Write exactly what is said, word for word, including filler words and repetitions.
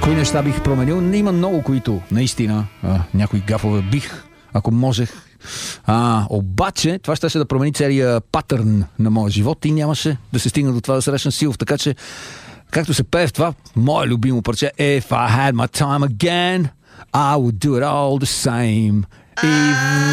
Кои неща бих променил? Има много, които наистина а, някои гафове бих, ако можех. А, обаче, това ще да промени целия патърн на моя живот и нямаше да се стигна до това да срещна Силов. Така че, както се пее в това, мое любимо парче If I had my time again, I would do it all the same. Even